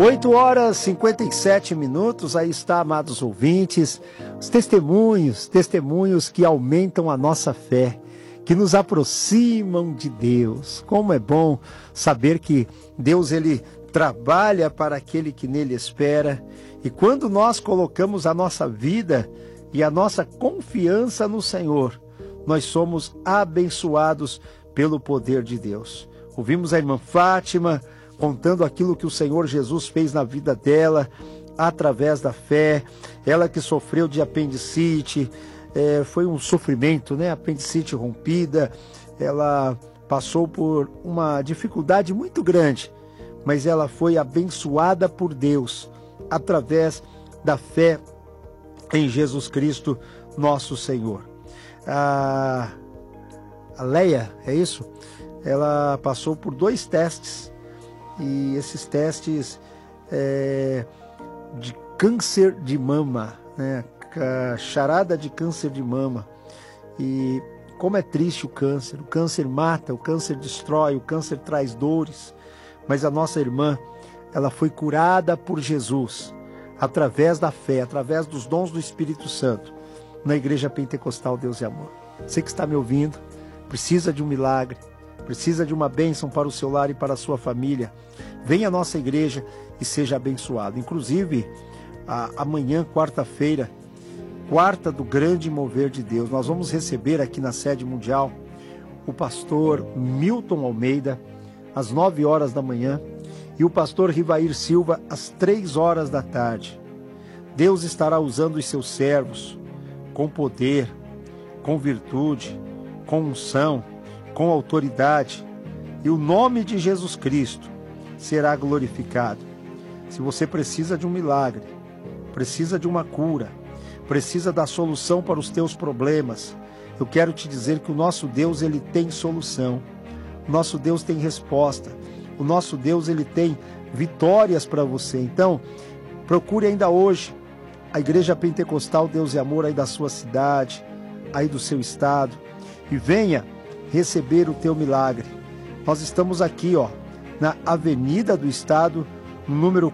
8 horas e 57 minutos, aí está, amados ouvintes, os testemunhos que aumentam a nossa fé, que nos aproximam de Deus. Como é bom saber que Deus, Ele trabalha para aquele que nele espera, e quando nós colocamos a nossa vida e a nossa confiança no Senhor, nós somos abençoados pelo poder de Deus. Ouvimos a irmã Fátima contando aquilo que o Senhor Jesus fez na vida dela, através da fé. Ela que sofreu de apendicite, foi um sofrimento, né? Apendicite rompida, ela passou por uma dificuldade muito grande, mas ela foi abençoada por Deus, através da fé em Jesus Cristo, nosso Senhor. A Leia, é isso? Ela passou por 2 testes, e esses testes de câncer de mama, né? Charada de câncer de mama. E como é triste o câncer mata, o câncer destrói, o câncer traz dores, mas a nossa irmã, ela foi curada por Jesus, através da fé, através dos dons do Espírito Santo, na Igreja Pentecostal Deus e Amor. Você que está me ouvindo, precisa de um milagre, precisa de uma bênção para o seu lar e para a sua família, venha à nossa igreja e seja abençoado. Inclusive, amanhã, quarta-feira, quarta do grande mover de Deus, nós vamos receber aqui na sede mundial o pastor Milton Almeida, às 9 horas da manhã, e o pastor Rivair Silva, às 3 horas da tarde. Deus estará usando os seus servos com poder, com virtude, com unção, com autoridade, e o nome de Jesus Cristo será glorificado. Se você precisa de um milagre, precisa de uma cura, precisa da solução para os teus problemas, eu quero te dizer que o nosso Deus, Ele tem solução, o nosso Deus tem resposta, o nosso Deus, Ele tem vitórias para você. Então, procure ainda hoje a Igreja Pentecostal Deus e Amor aí da sua cidade, aí do seu estado, e venha receber o teu milagre. Nós estamos aqui, na Avenida do Estado, no número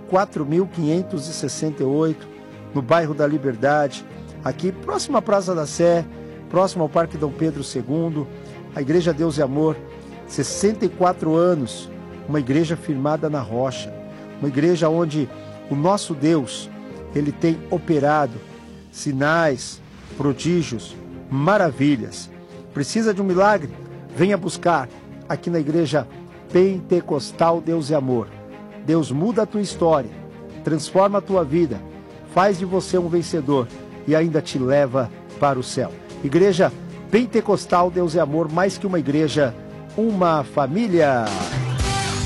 4568, no bairro da Liberdade, aqui próximo à Praça da Sé, próximo ao Parque Dom Pedro II, a Igreja Deus e Amor, 64 anos, uma igreja firmada na rocha, uma igreja onde o nosso Deus, Ele tem operado sinais, prodígios, maravilhas. Precisa de um milagre? Venha buscar aqui na Igreja Pentecostal Deus e Amor. Deus muda a tua história, transforma a tua vida, faz de você um vencedor e ainda te leva para o céu. Igreja Pentecostal Deus e Amor, mais que uma igreja, uma família.